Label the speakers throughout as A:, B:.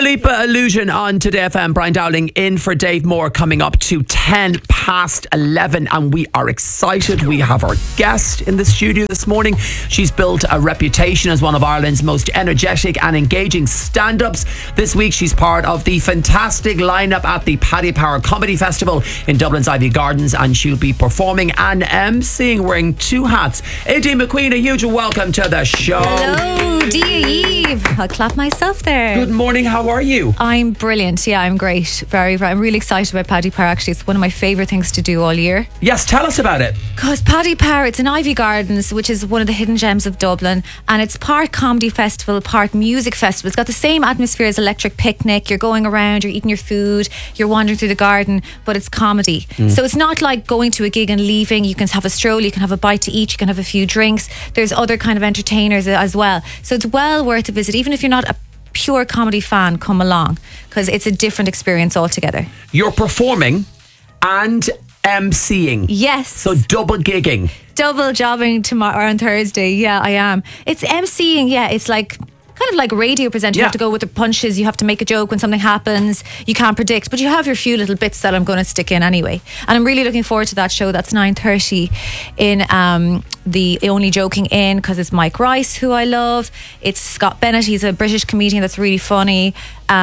A: Lipa Illusion on Today FM. Brian Dowling in for Dave Moore, coming up to 11:10, and we are excited. We have our guest in the studio this morning. She's built a reputation as one of Ireland's most energetic and engaging stand-ups. This week she's part of the fantastic lineup at the Paddy Power Comedy Festival in Dublin's Ivy Gardens, and she'll be performing and emceeing wearing two hats. Aideen McQueen, a huge welcome to the show.
B: Hello, dear Eve. I'll clap myself there.
A: Good morning, how are you?
B: I'm brilliant. Yeah, I'm great. I'm really excited about Paddy Power. Actually, it's one of my favourite things to do all year.
A: Yes, tell us about it.
B: Because Paddy Power, it's in Ivy Gardens, which is one of the hidden gems of Dublin, and it's part comedy festival, part music festival. It's got the same atmosphere as Electric Picnic. You're going around, you're eating your food, you're wandering through the garden, but it's comedy. So it's not like going to a gig and leaving. You can have a stroll, you can have a bite to eat, you can have a few drinks. There's other kind of entertainers as well. So it's well worth a visit. Even if you're not a pure comedy fan, come along, because it's a different experience altogether.
A: You're performing and emceeing.
B: Yes.
A: So double gigging.
B: Double jobbing tomorrow on Thursday. Yeah, I am. It's emceeing. Yeah, it's like kind of like a radio presenter. You have to go with the punches. You have to make a joke when something happens. You can't predict, but you have your few little bits that I'm going to stick in anyway. And I'm really looking forward to that show. That's 9:30 in the Only Joking Inn, because it's Mike Rice, who I love. It's Scott Bennett. He's a British comedian that's really funny.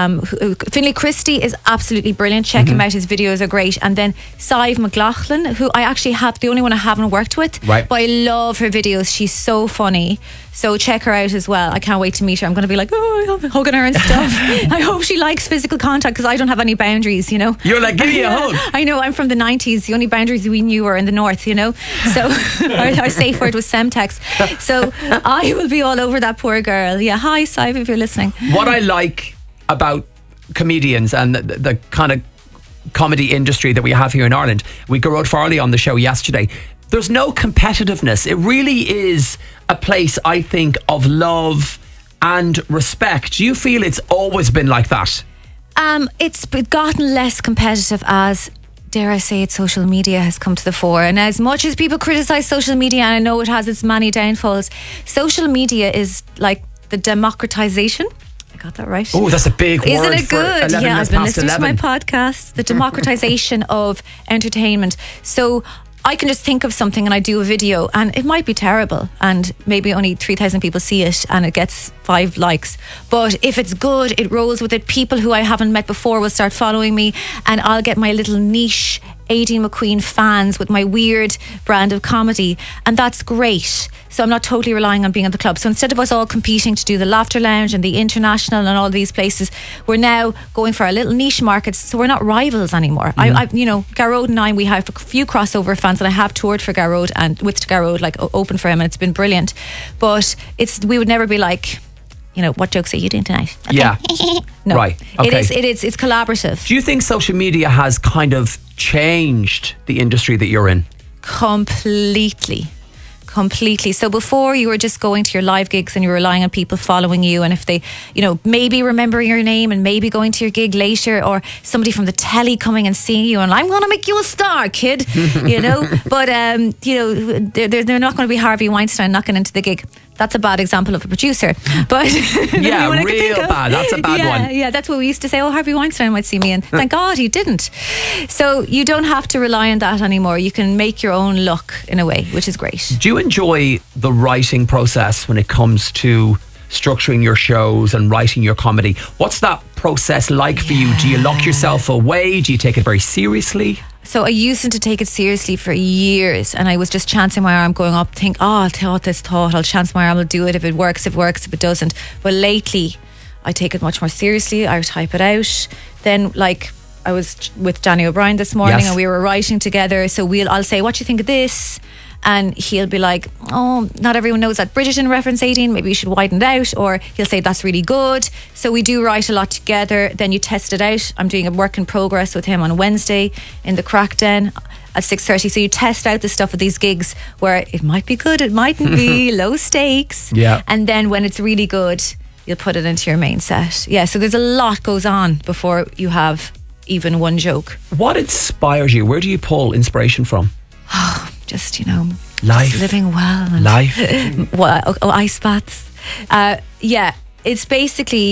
B: Finlay Christie is absolutely brilliant. Check him out. His videos are great. And then Sive McLaughlin, who I actually have, the only one I haven't worked with, but I love her videos. She's so funny. So check her out as well. I can't wait to meet her. I'm going to be like, I'm hugging her and stuff. I hope she likes physical contact, because I don't have any boundaries, you know.
A: You're like, give me a hug.
B: I know, I'm from the 90s. The only boundaries we knew were in the north, you know. So our safe word was Semtex. So I will be all over that poor girl. Yeah, hi, Sive, if you're listening.
A: What I like about comedians and the kind of comedy industry that we have here in Ireland, we got Rod Farley on the show yesterday. There's no competitiveness. It really is a place, I think, of love and respect. Do you feel it's always been like that?
B: It's gotten less competitive as, dare I say it, social media has come to the fore. And as much as people criticise social media, and I know it has its many downfalls, social media is like the democratisation. I got that right.
A: Oh, that's a big word.
B: Isn't it good? Yeah, I've been listening
A: 11.
B: to my podcast. The democratisation of entertainment. So I can just think of something and I do a video, and it might be terrible and maybe only 3,000 people see it and it gets 5 likes. But if it's good, it rolls with it. People who I haven't met before will start following me, and I'll get my little niche Aideen McQueen fans with my weird brand of comedy, and that's great. So I'm not totally relying on being at the club. So instead of us all competing to do the Laughter Lounge and the International and all these places, we're now going for our little niche markets. So we're not rivals anymore. I you know, Garrod and I, we have a few crossover fans, and I have toured for Garrod and with Garrod, like open for him, and it's been brilliant. But we would never be like, you know, what jokes are you doing tonight? Okay.
A: Yeah.
B: No.
A: Right. Okay.
B: It's collaborative.
A: Do you think social media has kind of changed the industry that you're in?
B: Completely. So before, you were just going to your live gigs and you were relying on people following you, and if they, you know, maybe remembering your name and maybe going to your gig later, or somebody from the telly coming and seeing you and, I'm going to make you a star, kid, you know. But you know, they're not going to be Harvey Weinstein knocking into the gig. That's a bad example of a producer, but
A: yeah, real bad. That's a bad one.
B: Yeah, that's what we used to say. Oh, Harvey Weinstein might see me, and thank God he didn't. So you don't have to rely on that anymore. You can make your own luck in a way, which is great.
A: Do you enjoy the writing process when it comes to structuring your shows and writing your comedy? What's that process like for you? Do you lock yourself away? Do you take it very seriously?
B: So I used to take it seriously for years, and I was just chancing my arm, going up, think, I'll chance my arm, I'll do it. If it works, if it doesn't. But lately, I take it much more seriously. I type it out. Then, like, I was with Danny O'Brien this morning, and we were writing together. So I'll say, what do you think of this? And he'll be like, oh, not everyone knows that Bridgerton reference, Aideen, maybe you should widen it out. Or he'll say, that's really good. So we do write a lot together. Then you test it out. I'm doing a work in progress with him on Wednesday in the Crack Den at 6:30. So you test out the stuff at these gigs where it might be good, it mightn't be, low stakes.
A: Yeah.
B: And then when it's really good, you'll put it into your main set. Yeah, so there's a lot goes on before you have even one joke.
A: What inspires you? Where do you pull inspiration from?
B: Just, you know,
A: life,
B: just living well, and
A: life.
B: Ice baths. Yeah, it's basically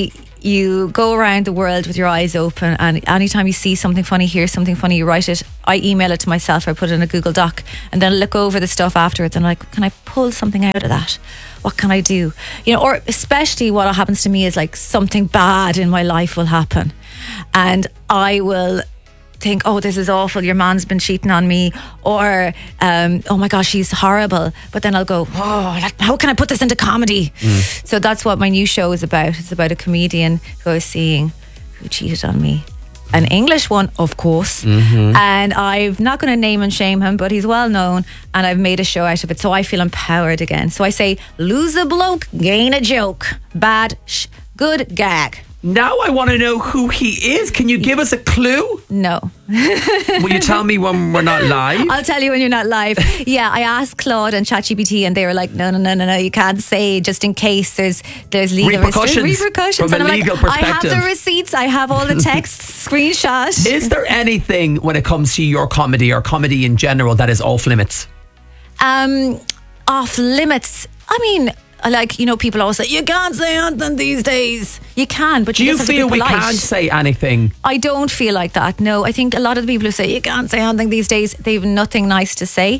B: you go around the world with your eyes open, and anytime you see something funny, hear something funny, you write it. I email it to myself, or I put it in a Google Doc, and then look over the stuff afterwards and like, can I pull something out of that? What can I do? Or especially what happens to me is like something bad in my life will happen, and I will think, oh, this is awful, your man's been cheating on me, or oh my gosh, he's horrible. But then I'll go, oh, how can I put this into comedy? So that's what my new show is about. It's about a comedian who I was seeing who cheated on me. An English one, of course. And I'm not going to name and shame him, but he's well known, and I've made a show out of it, so I feel empowered again. So I say, lose a bloke, gain a joke. Bad, good gag.
A: Now I want to know who he is. Can you give us a clue?
B: No.
A: Will you tell me when we're not live?
B: I'll tell you when you're not live. Yeah, I asked Claude and ChatGPT, and they were like, no, you can't say, just in case there's legal repercussions.
A: From a legal perspective.
B: I have the receipts, I have all the texts, screenshot.
A: Is there anything when it comes to your comedy or comedy in general that is off limits?
B: Off limits? I mean, like, people always say, you can't say anything these days. You can, but you just have to be polite.
A: Do you feel we can't say anything?
B: I don't feel like that, no. I think a lot of the people who say you can't say anything these days, they have nothing nice to say.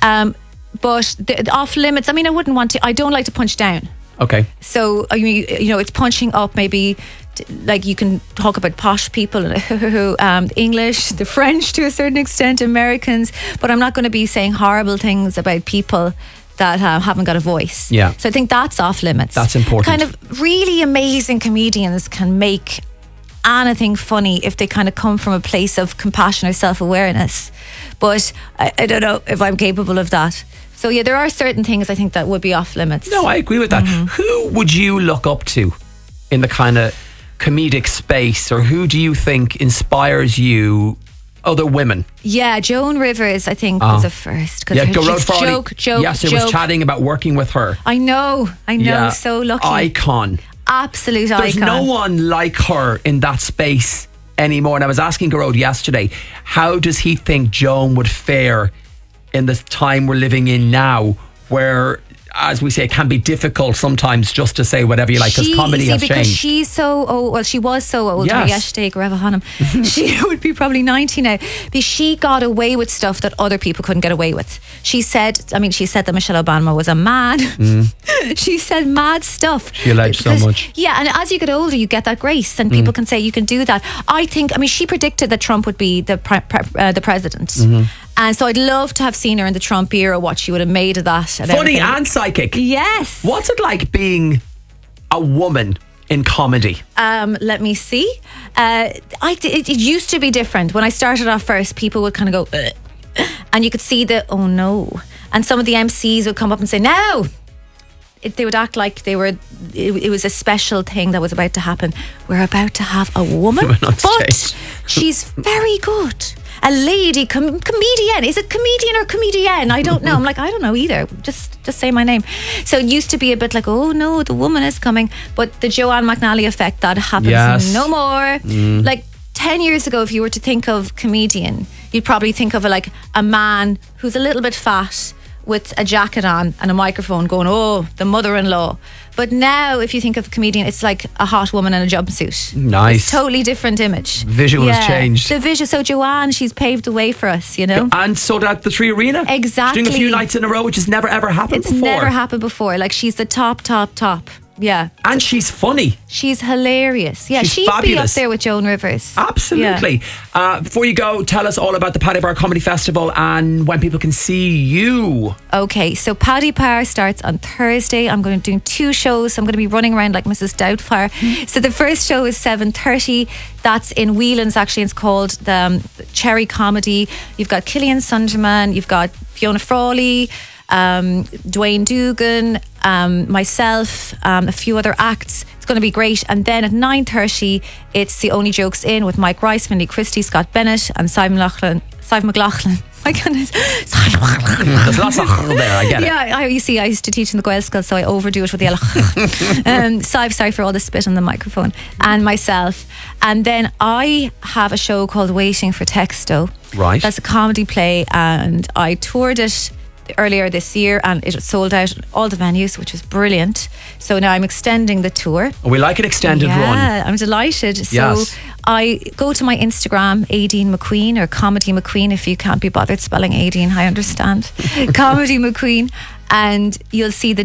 B: But the off limits, I mean, I don't like to punch down.
A: Okay.
B: So, I mean, it's punching up. Maybe like you can talk about posh people, English, the French to a certain extent, Americans, but I'm not going to be saying horrible things about people that haven't got a voice.
A: Yeah.
B: So I think that's off limits.
A: That's important.
B: Kind of really amazing comedians can make anything funny if they kind of come from a place of compassion or self-awareness. But I don't know if I'm capable of that. So yeah, there are certain things I think that would be off limits.
A: No, I agree with that. Who would you look up to in the kind of comedic space, or who do you think inspires you? Other women? Yeah,
B: Joan Rivers, I think, was the first.
A: Yeah, Gerard Farley.
B: Joke.
A: Yes, I was chatting about working with her.
B: I know, yeah. So lucky.
A: Icon.
B: Absolute icon.
A: There's no one like her in that space anymore. And I was asking Gerard yesterday, how does he think Joan would fare in the time we're living in now, where, as we say, it can be difficult sometimes just to say whatever you like, because comedy has
B: because
A: changed.
B: She's so old. Well, she was so old.
A: Yes.
B: She would be probably 90 now. But she got away with stuff that other people couldn't get away with. She said that Michelle Obama was a man. She said mad stuff.
A: She alleged so much.
B: Yeah, and as you get older, you get that grace, and people can say you can do that. She predicted that Trump would be the president. And so I'd love to have seen her in the Trump era, what she would have made of that.
A: Funny and psychic.
B: Yes.
A: What's it like being a woman in comedy?
B: Let me see. It used to be different. When I started off first, people would kind of go, ugh, and you could see oh no. And some of the MCs would come up and say, no. They would act like it was a special thing that was about to happen. We're about to have a woman, but she's very good. A lady comedian. Is it comedian or comedienne? I don't know. I'm like, I don't know either. Just say my name. So it used to be a bit like, oh no, the woman is coming. But the Joanne McNally effect, that happens no more. Like 10 years ago, if you were to think of comedian, you'd probably think of a man who's a little bit fat with a jacket on and a microphone going, oh, the mother-in-law. But now, if you think of a comedian, it's like a hot woman in a jumpsuit.
A: Nice.
B: It's totally different image.
A: Visual has changed.
B: The visual. So Joanne, she's paved the way for us,
A: And so that the Three Arena.
B: Exactly.
A: She's doing a few nights in a row, which has never ever happened before.
B: It's never happened before. Like, she's the top. Yeah.
A: And she's funny.
B: She's hilarious. Yeah, she'd
A: fabulous.
B: be up there with Joan Rivers.
A: Absolutely.
B: Yeah.
A: Before you go, tell us all about the Paddy Power Comedy Festival and when people can see you.
B: Okay, so Paddy Power starts on Thursday. I'm going to do 2 shows. I'm going to be running around like Mrs. Doubtfire. So the first show is 7:30. That's in Whelan's, actually. It's called the Cherry Comedy. You've got Killian Sunderman. You've got Fiona Frawley. Dwayne Dugan, myself, a few other acts. It's going to be great. And then at 9:30, it's The Only Jokes In with Mike Rice, Finley Christie, Scott Bennett and Simon McLaughlin. My goodness.
A: There's lots of there, I get it.
B: Yeah, I used to teach in the Gaelscoil, so I overdo it with the sorry for all the spit on the microphone. And myself. And then I have a show called Waiting for Texto.
A: Right.
B: That's a comedy play, and I toured it. earlier this year, and it sold out at all the venues, which was brilliant. So now I'm extending the tour.
A: We like an extended run.
B: Yeah, I'm delighted.
A: Yes.
B: So I go to my Instagram, Aideen McQueen, or Comedy McQueen, if you can't be bothered spelling Aideen, I understand. Comedy McQueen, and you'll see the